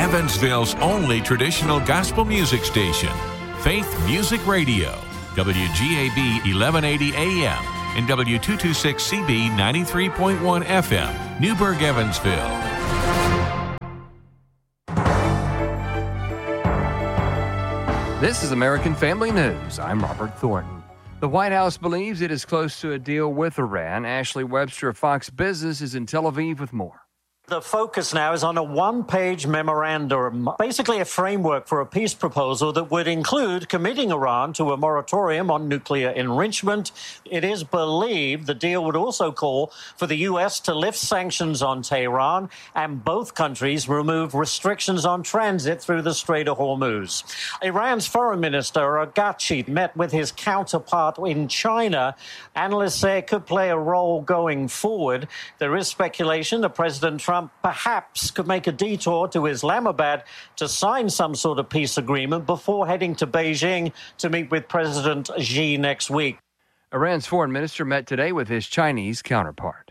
Evansville's only traditional gospel music station, Faith Music Radio, WGAB 1180 AM and W226CB 93.1 FM, Newburgh, Evansville. This is American Family News. I'm Robert Thornton. The White House believes it is close to a deal with Iran. Ashley Webster of Fox Business is in Tel Aviv with more. The focus now is on a one-page memorandum, basically a framework for a peace proposal that would include committing Iran to a moratorium on nuclear enrichment. It is believed the deal would also call for the U.S. to lift sanctions on Tehran and both countries remove restrictions on transit through the Strait of Hormuz. Iran's Foreign Minister Araghchi met with his counterpart in China. Analysts say it could play a role going forward. There is speculation that President Trump perhaps could make a detour to Islamabad to sign some sort of peace agreement before heading to Beijing to meet with President Xi next week. Iran's foreign minister met today with his Chinese counterpart.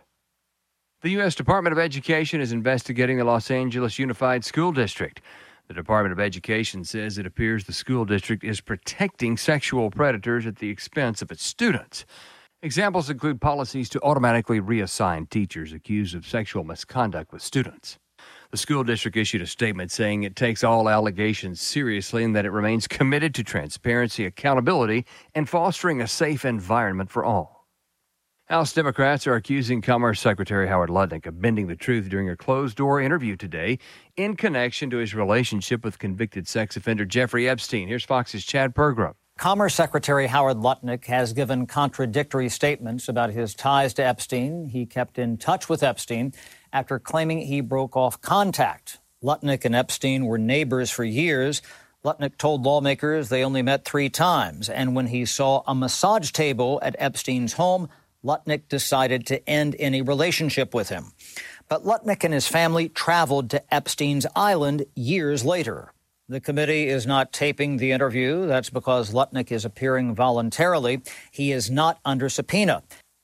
The U.S. Department of Education is investigating the Los Angeles Unified School District. The Department of Education says it appears the school district is protecting sexual predators at the expense of its students. Examples include policies to automatically reassign teachers accused of sexual misconduct with students. The school district issued a statement saying it takes all allegations seriously and that it remains committed to transparency, accountability, and fostering a safe environment for all. House Democrats are accusing Commerce Secretary Howard Lutnick of bending the truth during a closed-door interview today in connection to his relationship with convicted sex offender Jeffrey Epstein. Here's Fox's Chad Pergram. Commerce Secretary Howard Lutnick has given contradictory statements about his ties to Epstein. He kept in touch with Epstein after claiming he broke off contact. Lutnick and Epstein were neighbors for years. Lutnick told lawmakers they only met 3 times. And when he saw a massage table at Epstein's home, Lutnick decided to end any relationship with him. But Lutnick and his family traveled to Epstein's island years later. The committee is not taping the interview. That's because Lutnick is appearing voluntarily. He is not under subpoena.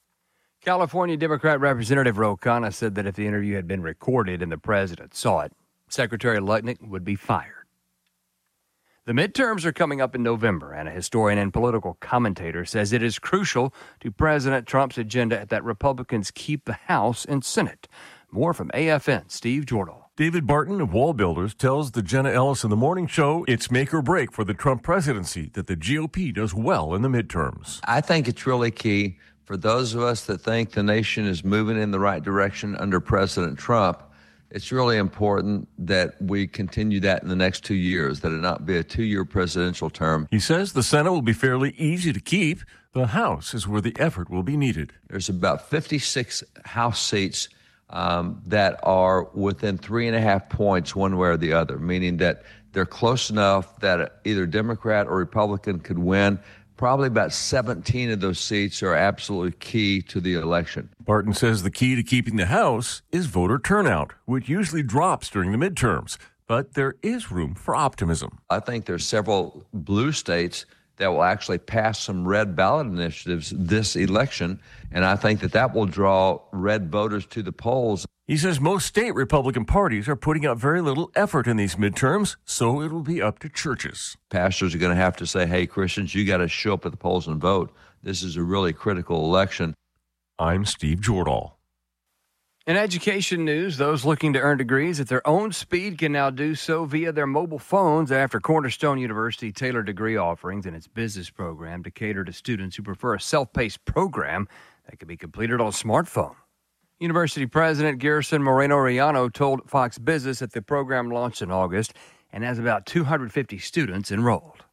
California Democrat Representative Ro Khanna said that if the interview had been recorded and the president saw it, Secretary Lutnick would be fired. The midterms are coming up in November, and a historian and political commentator says it is crucial to President Trump's agenda that Republicans keep the House and Senate. More from AFN, Steve Jordahl. David Barton of Wall Builders tells the Jenna Ellis in the Morning Show it's make or break for the Trump presidency that the GOP does well in the midterms. I think it's really key for those of us that think the nation is moving in the right direction under President Trump. It's really important that we continue that in the next 2 years, that it not be a 2-year presidential term. He says the Senate will be fairly easy to keep. The House is where the effort will be needed. There's about 56 House seats that are within 3.5 points one way or the other, meaning that they're close enough that either Democrat or Republican could win. Probably about 17 of those seats are absolutely key to the election. Barton says the key to keeping the House is voter turnout, which usually drops during the midterms. But there is room for optimism. I think there's several blue states that will actually pass some red ballot initiatives this election, and I think that will draw red voters to the polls. He says most state Republican parties are putting out very little effort in these midterms, so it will be up to churches. Pastors are going to have to say, hey, Christians, you got to show up at the polls and vote. This is a really critical election. I'm Steve Jordahl. In education news, those looking to earn degrees at their own speed can now do so via their mobile phones after Cornerstone University tailored degree offerings in its business program to cater to students who prefer a self-paced program that can be completed on a smartphone. University President Gerson Moreno-Riano told Fox Business that the program launched in August and has about 250 students enrolled.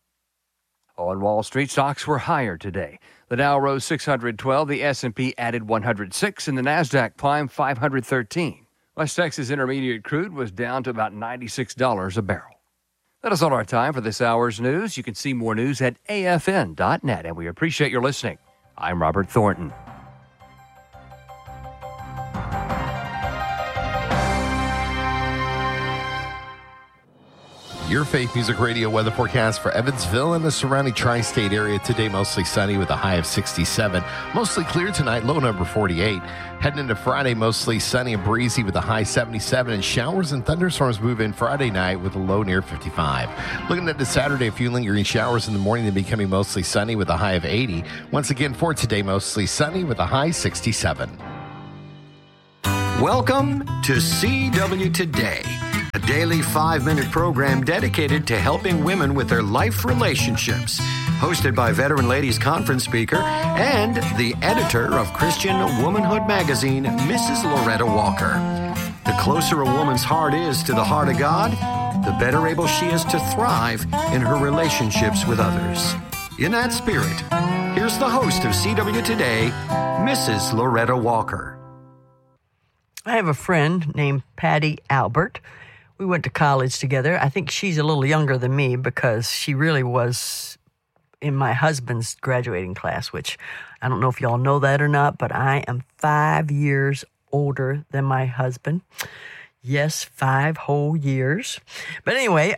On Wall Street, stocks were higher today. The Dow rose 612, the S&P added 106, and the Nasdaq climbed 513. West Texas Intermediate crude was down to about $96 a barrel. That is all our time for this hour's news. You can see more news at afn.net, and we appreciate your listening. I'm Robert Thornton. Your Faith Music Radio weather forecast for Evansville and the surrounding tri-state area. Today, mostly sunny with a high of 67. Mostly clear tonight, low number 48. Heading into Friday, mostly sunny and breezy with a high 77. And showers and thunderstorms move in Friday night with a low near 55. Looking at the Saturday, a few lingering showers in the morning, then becoming mostly sunny with a high of 80. Once again, for today, mostly sunny with a high 67. Welcome to CW Today, a daily 5-minute program dedicated to helping women with their life relationships. Hosted by Veteran Ladies Conference speaker and the editor of Christian Womanhood magazine, Mrs. Loretta Walker. The closer a woman's heart is to the heart of God, the better able she is to thrive in her relationships with others. In that spirit, here's the host of CW Today, Mrs. Loretta Walker. I have a friend named Patty Albert. We went to college together. I think she's a little younger than me because she really was in my husband's graduating class, which I don't know if y'all know that or not, but I am 5 years older than my husband. Yes, 5 whole years. But anyway,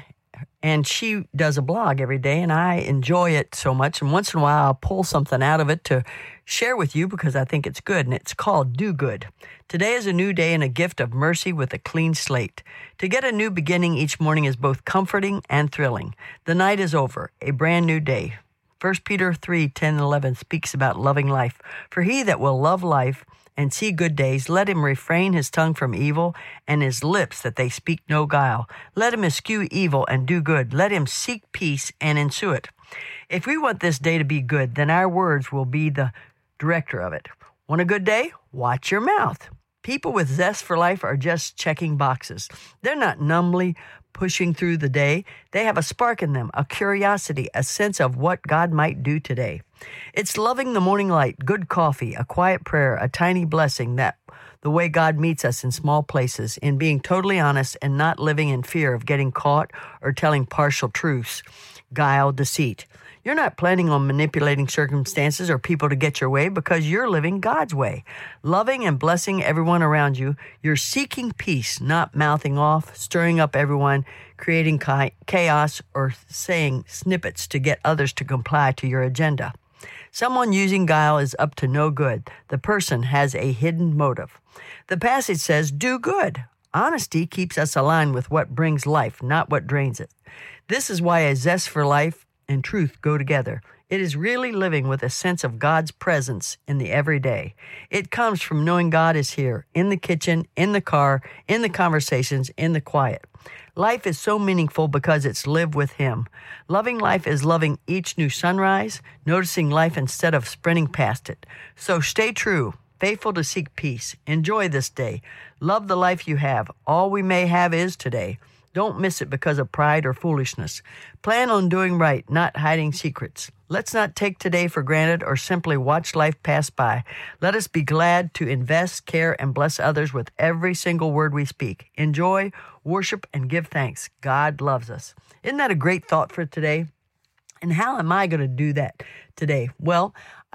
and she does a blog every day, and I enjoy it so much. And once in a while, I'll pull something out of it to share with you because I think it's good, and it's called Do Good. Today is a new day and a gift of mercy with a clean slate. To get a new beginning each morning is both comforting and thrilling. The night is over, a brand new day. 1 Peter 3:10 and 11 speaks about loving life. For he that will love life and see good days, let him refrain his tongue from evil and his lips that they speak no guile. Let him eschew evil and do good. Let him seek peace and ensue it. If we want this day to be good, then our words will be the director of it. Want a good day? Watch your mouth. People with zest for life are just checking boxes. They're not numbly pushing through the day. They have a spark in them, a curiosity, a sense of what God might do today. It's loving the morning light, good coffee, a quiet prayer, a tiny blessing, that the way God meets us in small places, in being totally honest and not living in fear of getting caught or telling partial truths, guile, deceit. You're not planning on manipulating circumstances or people to get your way because you're living God's way. Loving and blessing everyone around you. You're seeking peace, not mouthing off, stirring up everyone, creating chaos, or saying snippets to get others to comply to your agenda. Someone using guile is up to no good. The person has a hidden motive. The passage says, do good. Honesty keeps us aligned with what brings life, not what drains it. This is why a zest for life and truth go together. It is really living with a sense of God's presence in the everyday. It comes from knowing God is here, in the kitchen, in the car, in the conversations, in the quiet. Life is so meaningful because it's lived with Him. Loving life is loving each new sunrise, noticing life instead of sprinting past it. So stay true, faithful to seek peace. Enjoy this day. Love the life you have. All we may have is today. Don't miss it because of pride or foolishness. Plan on doing right, not hiding secrets. Let's not take today for granted or simply watch life pass by. Let us be glad to invest, care, and bless others with every single word we speak. Enjoy, worship, and give thanks. God loves us. Isn't that a great thought for today? And how am I going to do that today? Well,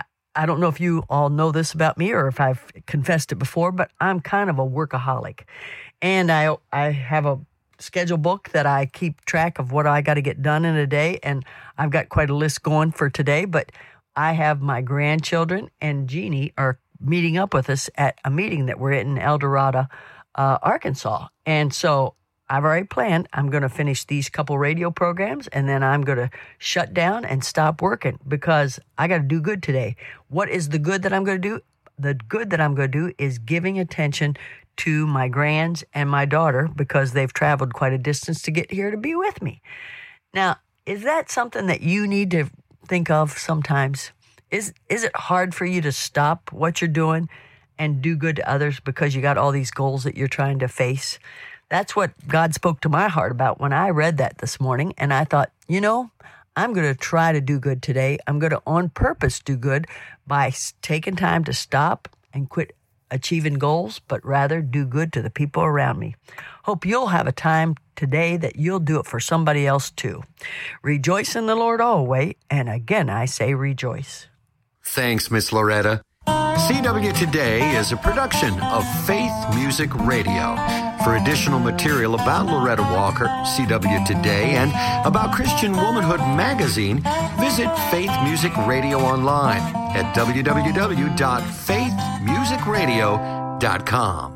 I don't know if you all know this about me or if I've confessed it before, but I'm kind of a workaholic. And I have a schedule book that I keep track of what I got to get done in a day, and I've got quite a list going for today, but I have my grandchildren and Jeannie are meeting up with us at a meeting that we're at in El Dorado, Arkansas. And so I've already planned I'm going to finish these couple radio programs, and then I'm going to shut down and stop working because I got to do good today. What is the good that I'm going to do? The good that I'm going to do is giving attention to my grands and my daughter because they've traveled quite a distance to get here to be with me. Now, is that something that you need to think of sometimes? Is it hard for you to stop what you're doing and do good to others because you got all these goals that you're trying to face? That's what God spoke to my heart about when I read that this morning, and I thought, I'm going to try to do good today. I'm going to on purpose do good by taking time to stop and quit achieving goals, but rather do good to the people around me. Hope you'll have a time today that you'll do it for somebody else too. Rejoice in the Lord always, and again I say rejoice. Thanks, Miss Loretta. CW Today is a production of Faith Music Radio. For additional material about Loretta Walker, CW Today, and about Christian Womanhood magazine, visit Faith Music Radio online at www.faithmusicradio.com.